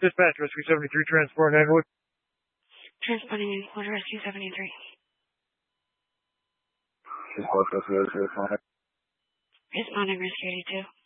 Dispatch, Rescue 73, transport Englewood. Transporting Englewood, Rescue 73. Dispatch, Rescue 82. Responding, Rescue 82.